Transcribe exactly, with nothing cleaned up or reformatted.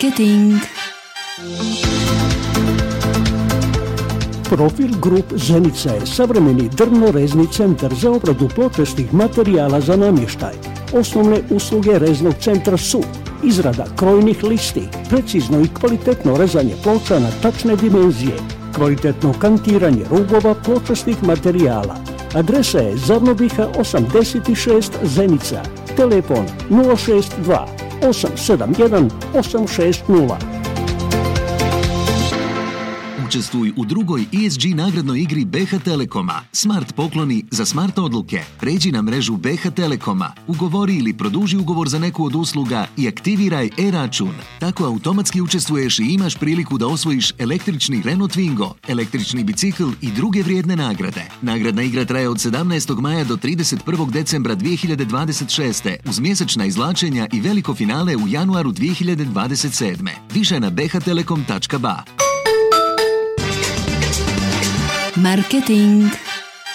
Marketing. Profil Grup Zenica je savremeni drvno-rezni centar za obradu pločastih materijala za namještaj. Osnovne usluge reznog centra su izrada krojnih listi, precizno i kvalitetno rezanje ploča na tačne dimenzije, kvalitetno kantiranje rubova pločastih materijala. Adresa je Zavnobiha osamdeset šest Zenica. Telefon nula šest dva osam sedam jedan osam šest nula. Učestvuj u drugoj E S G nagradnoj igri B H Telekoma. Smart pokloni za smart odluke. Pređi na mrežu B H Telekoma, ugovori ili produži ugovor za neku od usluga i aktiviraj e-račun. Tako automatski učestvuješ i imaš priliku da osvojiš električni Renault Twingo, električni bicikl i druge vrijedne nagrade. Nagradna igra traje od sedamnaestog maja do trideset prvog decembra dvije hiljade dvadeset šeste uz mjesečna izvlačenja i veliko finale u januaru dvije hiljade dvadeset sedme. Više na b h telekom tačka b a. Marketing.